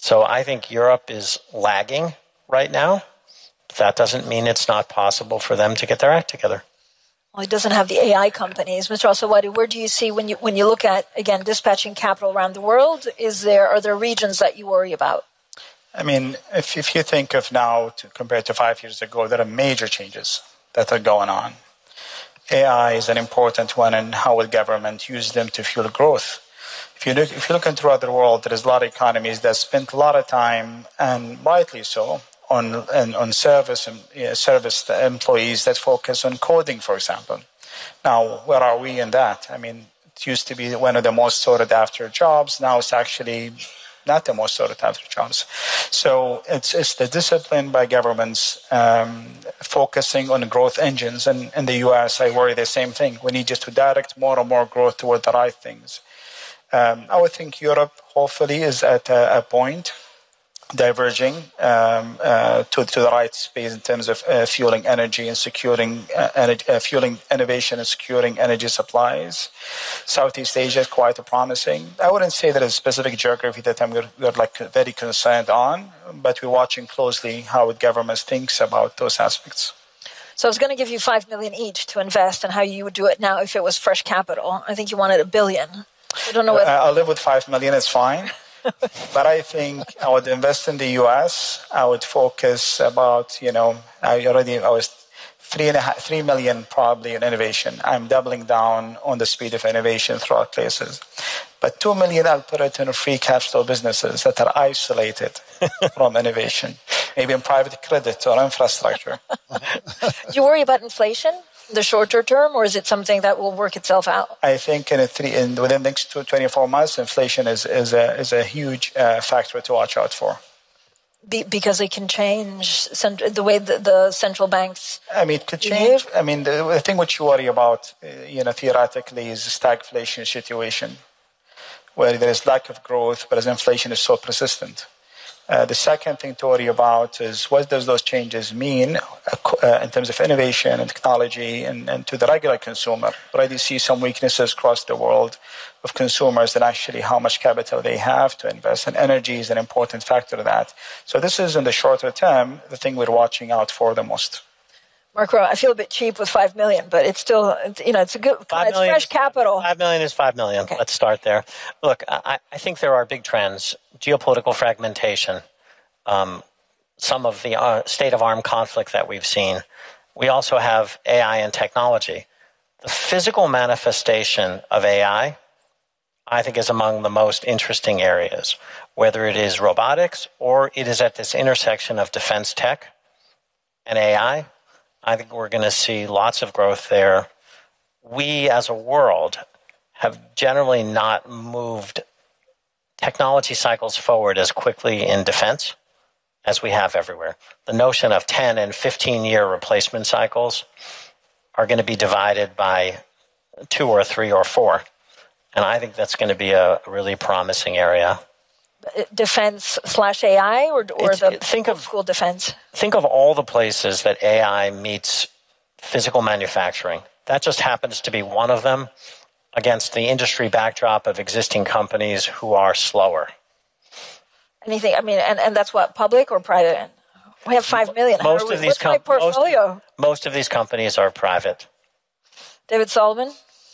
So I think Europe is lagging right now. That doesn't mean it's not possible for them to get their act together. Well, it doesn't have the AI companies. Mr. Al-Sawadi, where do you see, when you look at, again, dispatching capital around the world, are there regions that you worry about? I mean, if you think of now compared to 5 years ago, there are major changes that are going on. AI is an important one, and how will government use them to fuel growth? If you look throughout the world, there is a lot of economies that spend a lot of time, and rightly so, on service employees that focus on coding, for example. Now, where are we in that? I mean, it used to be one of the most sought after jobs. Now it's actually not the most sought after jobs. So it's the discipline by governments focusing on growth engines. And in the U.S., I worry the same thing. We need just to direct more and more growth toward the right things. I would think Europe, hopefully, is at a point diverging to the right space in terms of fueling energy and securing fueling innovation and securing energy supplies. Southeast Asia is quite promising. I wouldn't say that a specific geography that we're like very concerned on, but we're watching closely how governments thinks about those aspects. So I was going to give you $5 million each to invest, and how you would do it now if it was fresh capital. I think you wanted $1 billion. I don't know whether I'll live with $5 million. It's fine. But I think I would invest in the U.S. I would focus about, I was 3 million probably in innovation. I'm doubling down on the speed of innovation throughout places. But 2 million, I'll put it in free cash flow businesses that are isolated from innovation, maybe in private credit or infrastructure. Do you worry about inflation in the shorter term, or is it something that will work itself out? I think within the next 24 months, inflation is a huge factor to watch out for. Because it can change the way the central banks. I mean, it could change. I mean, the thing which you worry about, theoretically, is the stagflation situation, where there is lack of growth, but as inflation is so persistent. The second thing to worry about is what does those changes mean in terms of innovation and technology and to the regular consumer. We already see some weaknesses across the world of consumers and actually how much capital they have to invest. And energy is an important factor to that. So this is, in the shorter term, the thing we're watching out for the most. Mark Rowe, I feel a bit cheap with $5 million, but it's still, it's a good, it's fresh capital. $5 million is $5 million. Okay. Let's start there. Look, I think there are big trends. Geopolitical fragmentation, some of the state of armed conflict that we've seen. We also have AI and technology. The physical manifestation of AI, I think, is among the most interesting areas, whether it is robotics or it is at this intersection of defense tech and AI. I think we're going to see lots of growth there. We, as a world, have generally not moved technology cycles forward as quickly in defense as we have everywhere. The notion of 10 and 15-year replacement cycles are going to be divided by 2 or 3 or 4. And I think that's going to be a really promising area. Defense/AI or the old school defense? Think of all the places that AI meets physical manufacturing. That just happens to be one of them against the industry backdrop of existing companies who are slower. Anything, and that's what, public or private? We have 5 million. Most of these companies are private. David Solomon?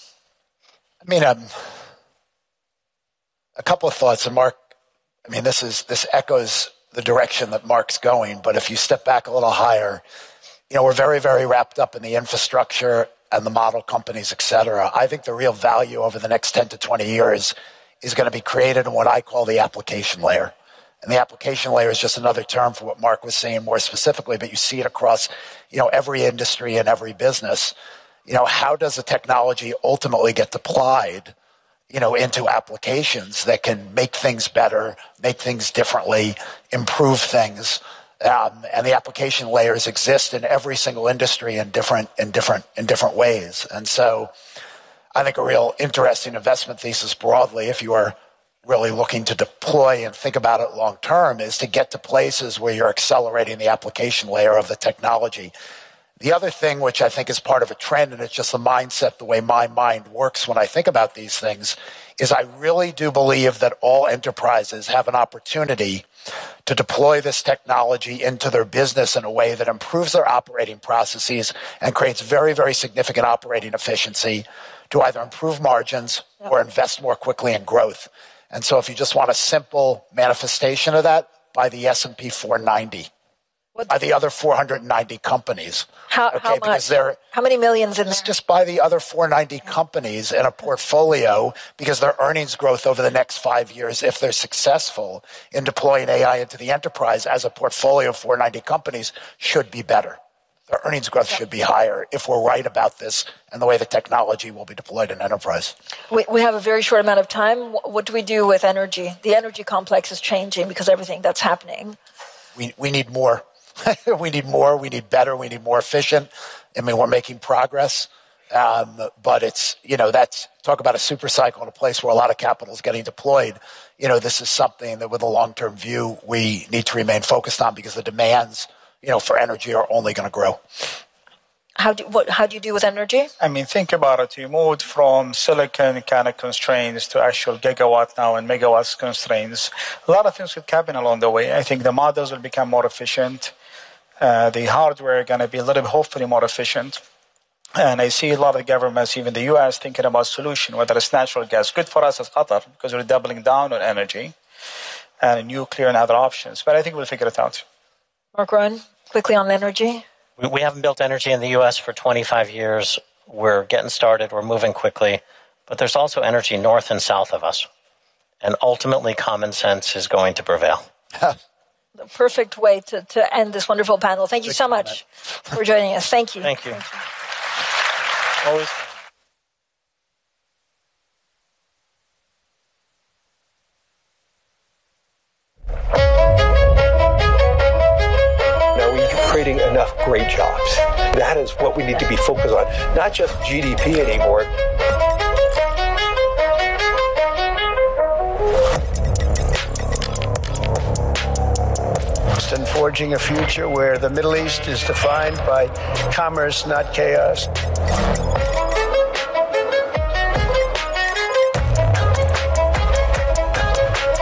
A couple of thoughts, and Mark, this echoes the direction that Mark's going, but if you step back a little higher, we're very, very wrapped up in the infrastructure and the model companies, et cetera. I think the real value over the next 10 to 20 years is going to be created in what I call the application layer. And the application layer is just another term for what Mark was saying more specifically, but you see it across, every industry and every business. How does the technology ultimately get applied into applications that can make things better, make things differently, improve things, and the application layers exist in every single industry in different ways. And so, I think a real interesting investment thesis broadly, if you are really looking to deploy and think about it long term, is to get to places where you're accelerating the application layer of the technology. The other thing, which I think is part of a trend, and it's just the mindset, the way my mind works when I think about these things, is I really do believe that all enterprises have an opportunity to deploy this technology into their business in a way that improves their operating processes and creates very, very significant operating efficiency to either improve margins or invest more quickly in growth. And so if you just want a simple manifestation of that, buy the S&P 490. By the other 490 companies. How much? How many millions in there? Just buy the other 490 companies in a portfolio, because their earnings growth over the next 5 years, if they're successful in deploying AI into the enterprise as a portfolio of 490 companies, should be better. Their earnings growth should be higher if we're right about this and the way the technology will be deployed in enterprise. We have a very short amount of time. What do we do with energy? The energy complex is changing because of everything that's happening. We need more. We need more, we need better, we need more efficient. I mean, we're making progress, but it's, that's, talk about a super cycle in a place where a lot of capital is getting deployed. This is something that with a long-term view, we need to remain focused on, because the demands, for energy are only going to grow. How do you do with energy? I mean, think about it. You moved from silicon kind of constraints to actual gigawatt now and megawatts constraints. A lot of things could happen along the way. I think the models will become more efficient. The hardware are going to be a little bit, hopefully, more efficient. And I see a lot of governments, even the U.S., thinking about solution, whether it's natural gas. Good for us as Qatar, because we're doubling down on energy and nuclear and other options. But I think we'll figure it out. Mark Rowan, quickly on energy. We haven't built energy in the U.S. for 25 years. We're getting started. We're moving quickly. But there's also energy north and south of us. And ultimately, common sense is going to prevail. The perfect way to end this wonderful panel. Thank you so much for joining us. Thank you. Thank you. Always. Are we creating enough great jobs? That is what we need to be focused on, not just GDP anymore. And forging a future where the Middle East is defined by commerce, not chaos.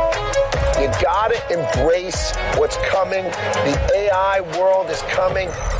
You gotta embrace what's coming. The AI world is coming.